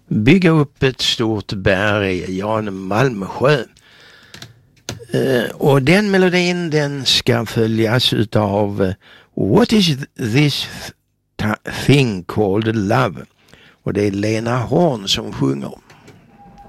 bygga upp ett stort berg, ja, en Malmsjö. Och den melodin, den ska följas utav What is this thing called love? Och det är Lena Horn som sjunger.